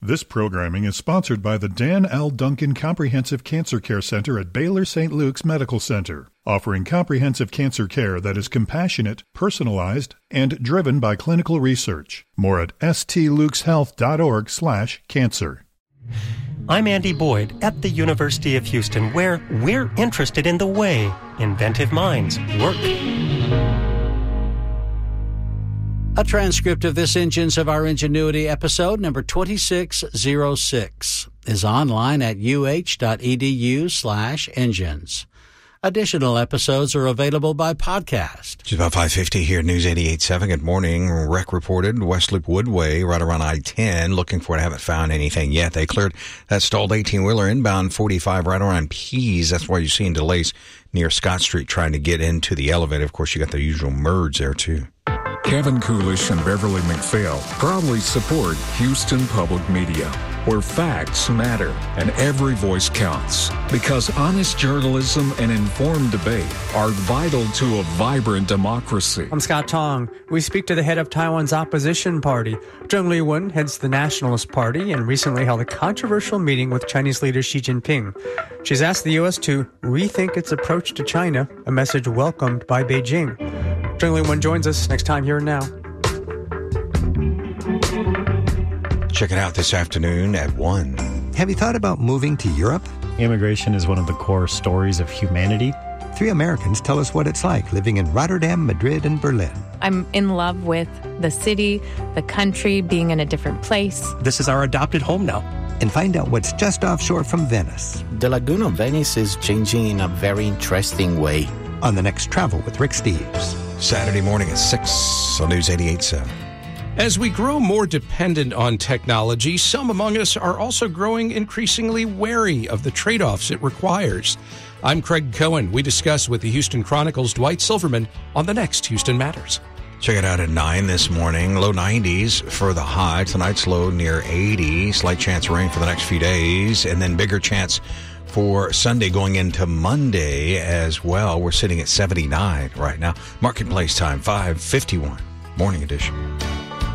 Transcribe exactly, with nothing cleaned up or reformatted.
This programming is sponsored by the Dan L. Duncan Comprehensive Cancer Care Center at Baylor Saint Luke's Medical Center, offering comprehensive cancer care that is compassionate, personalized, and driven by clinical research. More at stlukeshealth.org slash cancer. I'm Andy Boyd at the University of Houston, where we're interested in the way inventive minds work. A transcript of this Engines of Our Ingenuity episode, number twenty-six oh six, is online at uh.edu slash engines. Additional episodes are available by podcast. It's about five fifty here at News eighty-eight point seven. Good morning. Wreck reported West Loop Woodway right around I ten. Looking for it. Haven't found anything yet. They cleared that stalled eighteen-wheeler inbound forty-five right around Pease. That's why you're seeing delays near Scott Street trying to get into the elevator. Of course, you got the usual merge there, too. Kevin Coolish and Beverly McPhail proudly support Houston Public Media, where facts matter and every voice counts. Because honest journalism and informed debate are vital to a vibrant democracy. I'm Scott Tong. We speak to the head of Taiwan's opposition party. Zheng Liwen heads the Nationalist Party and recently held a controversial meeting with Chinese leader Xi Jinping. She's asked the U S to rethink its approach to China, a message welcomed by Beijing. Zheng Liwen joins us next time Here and Now. Check it out this afternoon at one. Have you thought about moving to Europe? Immigration is one of the core stories of humanity. Three Americans tell us what it's like living in Rotterdam, Madrid, and Berlin. I'm in love with the city, the country, being in a different place. This is our adopted home now. And find out what's just offshore from Venice. The Lagoon of Venice is changing in a very interesting way. On the next Travel with Rick Steves. Saturday morning at six on News eighty-eight point seven. As we grow more dependent on technology, some among us are also growing increasingly wary of the trade-offs it requires. I'm Craig Cohen. We discuss with the Houston Chronicle's Dwight Silverman on the next Houston Matters. Check it out at nine this morning. Low nineties for the high. Tonight's low near eighty. Slight chance of rain for the next few days. And then bigger chance for Sunday going into Monday as well. We're sitting at seventy-nine right now. Marketplace time, five fifty-one. Morning edition.